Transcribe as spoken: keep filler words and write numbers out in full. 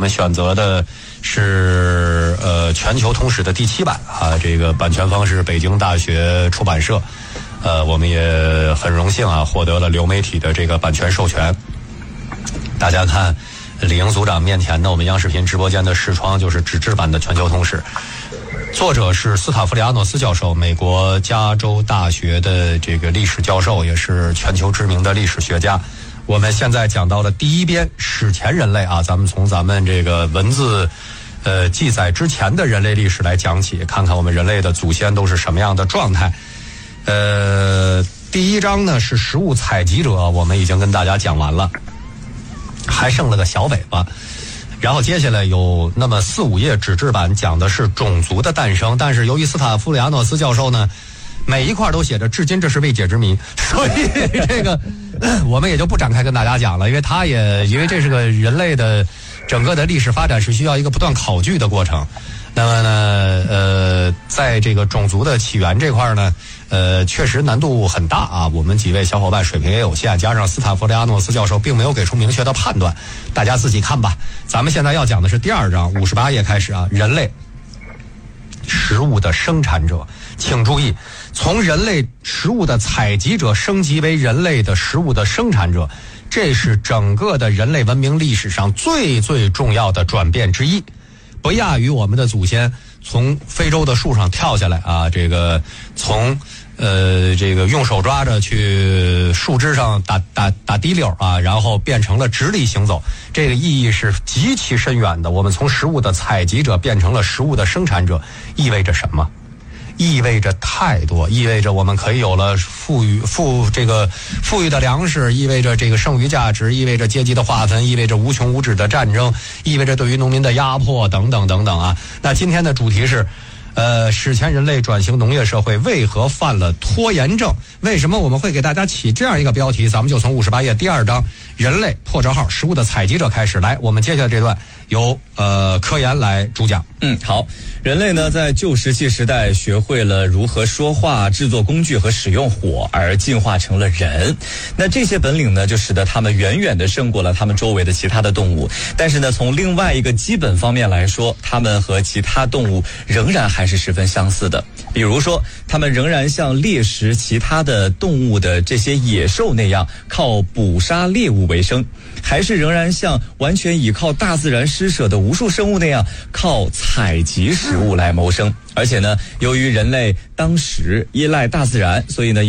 们选择的是呃全球通史的第七版啊，这个版权方是北京大学出版社，呃，我们也很荣幸啊，获得了流媒体的这个版权授权。大家看李英组长面前的我们央视频直播间的视窗，就是纸质版的全球通史。作者是斯塔夫里阿诺斯教授，美国加州大学的这个历史教授，也是全球知名的历史学家。我们现在讲到了第一编史前人类啊，咱们从咱们这个文字呃记载之前的人类历史来讲起，看看我们人类的祖先都是什么样的状态。呃，第一章呢是食物采集者，我们已经跟大家讲完了，还剩了个小尾巴。然后接下来有那么四五页纸质版讲的是种族的诞生，但是由于斯塔夫里阿诺斯教授呢，每一块都写着至今这是未解之谜，所以这个我们也就不展开跟大家讲了，因为他也因为这是个人类的整个的历史发展是需要一个不断考据的过程。那么呢，呃，在这个种族的起源这块呢，呃，确实难度很大啊。我们几位小伙伴水平也有限，加上斯塔夫里阿诺斯教授并没有给出明确的判断，大家自己看吧。咱们现在要讲的是第二章，五十八页开始啊，人类食物的生产者。请注意，从人类食物的采集者升级为人类的食物的生产者，这是整个的人类文明历史上最最重要的转变之一。不亚于我们的祖先从非洲的树上跳下来啊，这个从呃这个用手抓着去树枝上打打打滴溜啊，然后变成了直立行走，这个意义是极其深远的。我们从食物的采集者变成了食物的生产者，意味着什么？意味着太多，意味着我们可以有了富裕富这个富裕的粮食，意味着这个剩余价值，意味着阶级的划分，意味着无穷无止的战争，意味着对于农民的压迫等等等等啊。那今天的主题是呃，史前人类转型农业社会为何犯了拖延症？为什么我们会给大家起这样一个标题？咱们就从五十八页第二章人类破折号食物的采集者开始。来，我们接下来这段由呃科研来主讲。 嗯，好。人类呢，在旧石器时代学会了如何说话、制作工具和使用火，而进化成了人。那这些本领呢，就使得他们远远地胜过了他们周围的其他的动物。但是呢，从另外一个基本方面来说，他们和其他动物仍然还是十分相似的。比如说，他们仍然像猎食其他的动物的这些野兽那样，靠捕杀猎物为生，还是仍然像完全依靠大自然施舍的无数生物那样，靠采集食物来谋生。而且呢，由于人类当时依赖大自然，所以呢